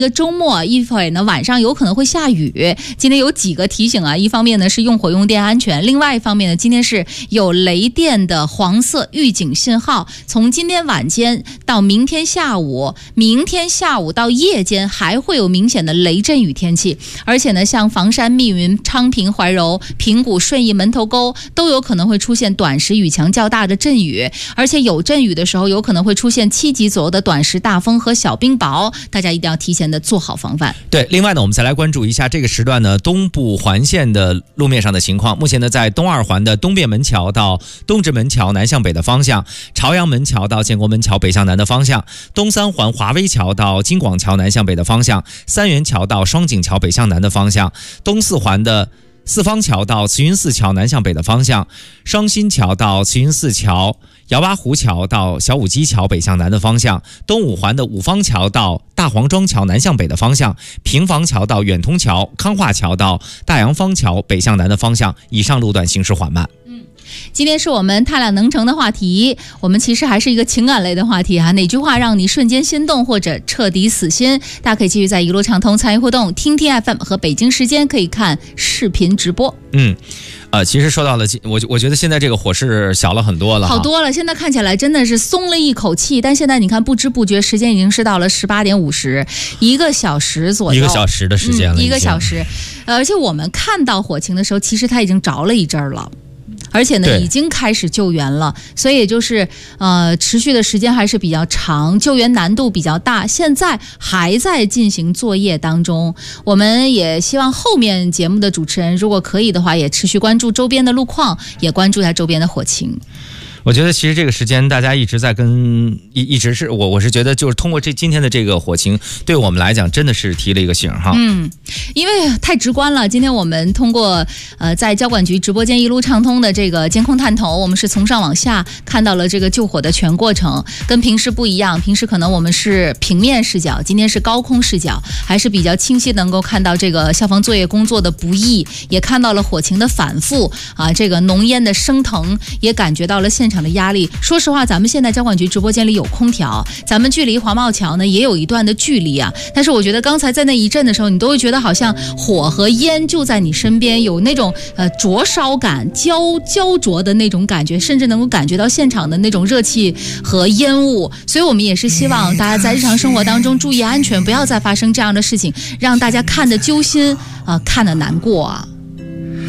这个周末一会儿呢晚上有可能会下雨，今天有几个提醒啊，一方面呢是用火用电安全，另外一方面呢今天是有雷电的黄色预警信号，从今天晚间到明天下午到夜间还会有明显的雷阵雨天气，而且呢像房山、密云、昌平、怀柔、平谷、顺义、门头沟都有可能会出现短时雨强较大的阵雨，而且有阵雨的时候有可能会出现7级左右的短时大风和小冰雹，大家一定要提前的做好防范。 对，另外呢我们再来关注一下这个时段呢东部环线的路面上的情况。目前呢在东二环的东便门桥到东直门桥南向北的方向，朝阳门桥到建国门桥北向南的方向，东三环华威桥到金广桥南向北的方向，三元桥到双井桥北向南的方向，东四环的四方桥到慈云寺桥南向北的方向，双新桥到慈云寺桥，姚八湖桥到小武基桥北向南的方向，东五环的五方桥到大黄庄桥南向北的方向，平房桥到远通桥，康化桥到大洋坊桥北向南的方向，以上路段行驶缓慢。 今天是我们踏俩能成的话题，我们其实还是一个情感类的话题哪句话让你瞬间心动或者彻底死心？大家可以继续在一路畅通参与互动，听听 FM 和北京时间可以看视频直播。 其实说到了，我觉得现在这个火势小了很多了， 好多了。现在看起来真的是松了一口气，但现在你看，不知不觉时间已经是到了18点50，1个小时左右，1 个小时的时间了 ，1个小时。而且我们看到火情的时候，其实它已经着了一阵儿了。而且呢已经开始救援了，所以也就是持续的时间还是比较长，救援难度比较大，现在还在进行作业当中。我们也希望后面节目的主持人如果可以的话，也持续关注周边的路况，也关注一下周边的火情。 我觉得其实这个时间大家一直在一直是我是觉得就是通过今天的这个火情，对我们来讲真的是提了一个醒哈。 因为太直观了。今天我们通过在交管局直播间一路畅通的这个监控探头，我们是从上往下看到了这个救火的全过程，跟平时不一样。平时可能我们是平面视角，今天是高空视角，还是比较清晰能够看到这个消防作业工作的不易，也看到了火情的反复这个浓烟的升腾，也感觉到了现场的压力。说实话，咱们现在交管局直播间里有空调，咱们距离华贸桥呢也有一段的距离但是我觉得刚才在那一阵的时候，你都会觉得好像火和烟就在你身边，有那种灼烧感、焦灼的那种感觉，甚至能够感觉到现场的那种热气和烟雾。所以我们也是希望大家在日常生活当中注意安全，不要再发生这样的事情，让大家看得揪心看得难过